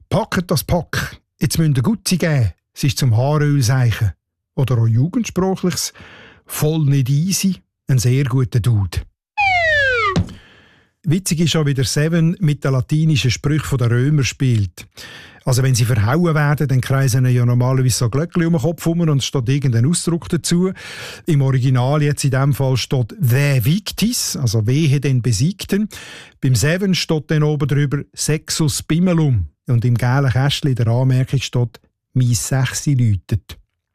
«Packet das Pack, jetzt müsst ihr Gutzi geben, es ist zum Haaröl seichen.» Oder auch jugendsprachliches «Voll nicht easy, ein sehr guter Dude.» Witzig ist auch, wie der Seven mit den latinischen Sprüchen der Römer spielt. Also wenn sie verhauen werden, dann kreisen ja normalerweise so Glöckchen um den Kopf herum und es steht irgendein Ausdruck dazu. Im Original jetzt in diesem Fall steht «The Victis», also «Wehe den Besiegten». Beim Seven steht dann oben drüber «Sexus Bimmelum». Und im gelben Kästchen der Anmerkung steht «Mein Sechsi läutet».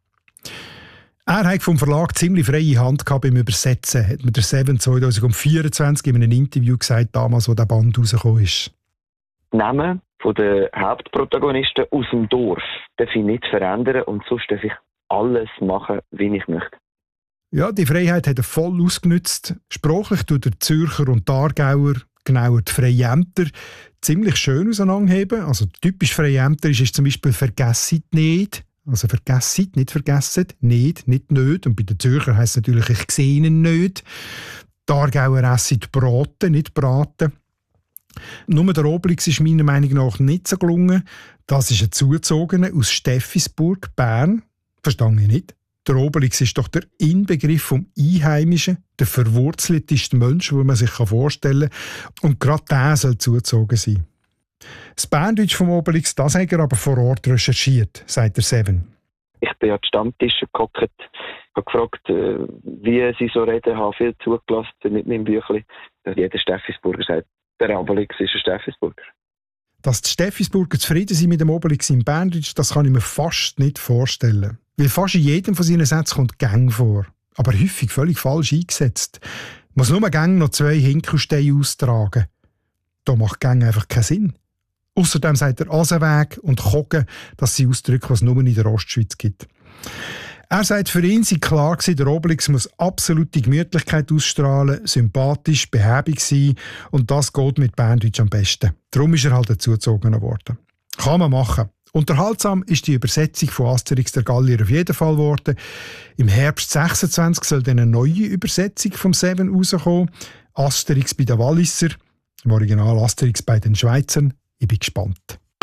Er hat vom Verlag ziemlich freie Hand gehabt beim Übersetzen, hat mir der Seven 2024 in einem Interview gesagt, damals, wo der Band rausgekommen ist. Namen der Hauptprotagonisten aus dem Dorf darf ich nicht verändern und sonst darf ich alles machen, wie ich möchte. Ja, die Freiheit hat er voll ausgenutzt. Sprachlich tut der Zürcher und die Aargauer, genauer die Freiämter, ziemlich schön auseinanderheben. Also typisch Freiämterisch ist zum Beispiel «Vergessit nicht». Also «vergessit», nicht «vergessen», nicht «nicht». Und bei den Zürcher heisst es natürlich «ich sehe ihn nicht». Die Aargauer essen «braten», nicht «braten». Nur der Obelix ist meiner Meinung nach nicht so gelungen. Das ist ein Zugezogener aus Steffisburg, Bern. Verstehe ich nicht. Der Obelix ist doch der Inbegriff vom Einheimischen, der verwurzelteste Mensch, den man sich vorstellen kann. Und gerade der soll zugezogen sein. Das Berndeutsch vom Obelix, das hat er aber vor Ort recherchiert, sagt der Seven. Ich bin an die Stammtische gehockt, habe gefragt, wie sie so reden, habe viel zugelassen mit meinem Büchlein. Jeder Steffisburger sagt, der Obelix ist ein Steffisburger. Dass die Steffisburger zufrieden sind mit dem Obelix im Berndeutsch, das kann ich mir fast nicht vorstellen. Weil fast in jedem von seinen Sätzen kommt «Gang» vor. Aber häufig völlig falsch eingesetzt. Muss nur «Gang» noch 2 Hinkelsteine austragen. Da macht «Gang» einfach keinen Sinn. Außerdem sagt er «Asenweg» und «Kogen», das sind Ausdrücke, die es nur in der Ostschweiz gibt. Er sagt, für ihn sei klar gewesen, der Obelix muss absolute Gemütlichkeit ausstrahlen, sympathisch, behäbig sein und das geht mit Berndeutsch am besten. Darum ist er halt dazugezogen worden. Kann man machen. Unterhaltsam ist die Übersetzung von Asterix der Gallier auf jeden Fall geworden. Im Herbst 26 soll dann eine neue Übersetzung vom Seven rauskommen. Asterix bei den Walliser, im Original Asterix bei den Schweizern. Ich bin gespannt.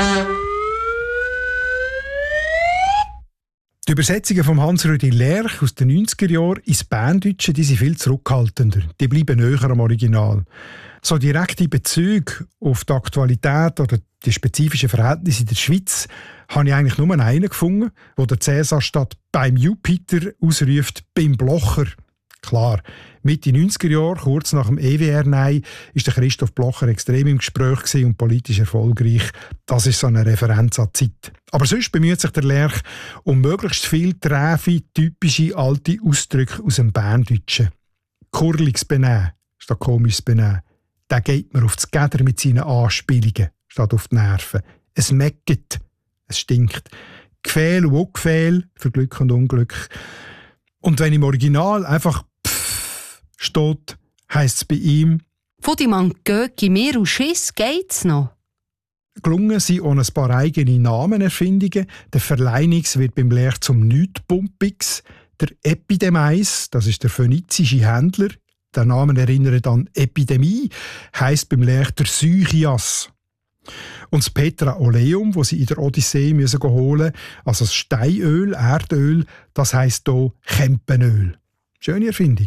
Die Übersetzungen von Hans-Rudi Lerch aus den 90er Jahren ins Berndeutsche, die sind viel zurückhaltender. Die bleiben näher am Original. So direkte Bezüge auf die Aktualität oder die spezifischen Verhältnisse in der Schweiz habe ich eigentlich nur einen gefunden, wo der Cäsar statt «beim Jupiter» ausruft «beim Blocher». Klar, Mitte 90er Jahre, kurz nach dem EWR-Nein, ist der Christoph Blocher extrem im Gespräch und politisch erfolgreich. Das ist so eine Referenz an die Zeit. Aber sonst bemüht sich der Lerch um möglichst viel träfe, typische alte Ausdrücke aus dem Berndeutschen. Kurliges Benehmen statt komisches Benehmen. Der geht mir auf das Geder mit seinen Anspielungen statt auf die Nerven. Es mecket, es stinkt. Gefehl und Ungefehl für Glück und Unglück. Und wenn im Original einfach «pfff» steht, heisst es bei ihm «Von die man Göcki mehr und Schiss geht's noch». Gelungen sind auch ein paar eigene Namenerfindungen. Der Verleinix wird beim Lerch zum Nütpumpix. Der Epidemeis, das ist der phönizische Händler. Der Name erinnert an Epidemie, heisst beim Lerch der Sychias. Und das Petra Oleum, das sie in der Odyssee holen müssen, also das Steinöl, Erdöl, das heisst hier Kempenöl. Schöne Erfindung.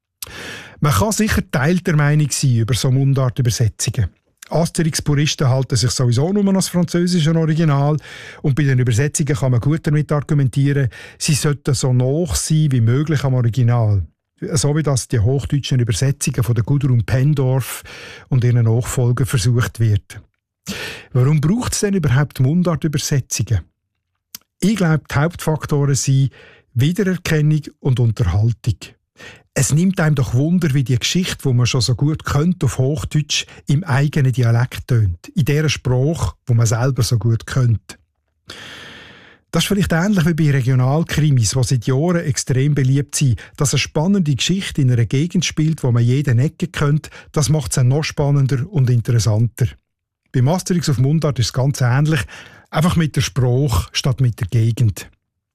Man kann sicher teilter Meinung sein über so Mundartübersetzungen. Asterix-Puristen halten sich sowieso nur an das französische Original und bei den Übersetzungen kann man gut damit argumentieren, sie sollten so nah sein wie möglich am Original. So wie das die hochdeutschen Übersetzungen von der Gudrun Pendorf und ihren Nachfolgern versucht wird. Warum braucht es denn überhaupt Mundartübersetzungen? Ich glaube, die Hauptfaktoren sind Wiedererkennung und Unterhaltung. Es nimmt einem doch Wunder, wie die Geschichte, die man schon so gut kennt, auf Hochdeutsch im eigenen Dialekt tönt. In dieser Sprache, die man selber so gut kennt. Das ist vielleicht ähnlich wie bei Regionalkrimis, die seit Jahren extrem beliebt sind. Dass eine spannende Geschichte in einer Gegend spielt, wo man jeden Ecke kennt, das macht es noch spannender und interessanter. Beim Asterix auf Mundart ist es ganz ähnlich, einfach mit der Sprache statt mit der Gegend.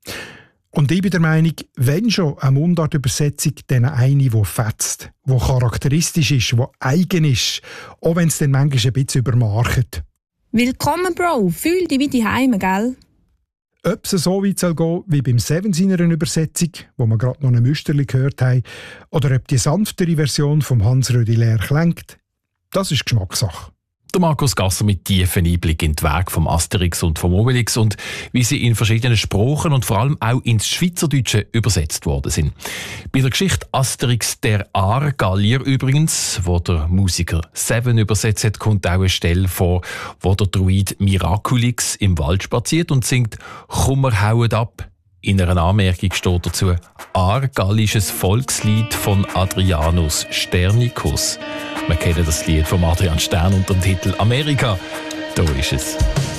Und ich bin der Meinung, wenn schon eine Mundartübersetzung, dann eine, die fetzt, die charakteristisch ist, die eigen ist, auch wenn es dann manchmal ein bisschen übermarkt. Willkommen, Bro. Fühl dich wie daheim, gell? Ob es so weit soll gehen wie beim Seven seiner Übersetzung, wo wir gerade noch ein Müsterli gehört haben, oder ob die sanftere Version vom Hans Rödi Lehr klingt, das ist Geschmackssache. Der Markus Gasser mit tiefen Einblick in den Weg vom Asterix und vom Obelix und wie sie in verschiedenen Sprachen und vor allem auch ins Schweizerdeutsche übersetzt worden sind. Bei der Geschichte Asterix der Aargallier übrigens, wo der Musiker Seven übersetzt hat, kommt auch eine Stelle vor, wo der Druid Miraculix im Wald spaziert und singt «Kummer hauet ab». In einer Anmerkung steht dazu «Aargallisches Volkslied von Adrianus Sternicus». Wir kennen das Lied von Adrian Stern unter dem Titel «Amerika». Da ist es.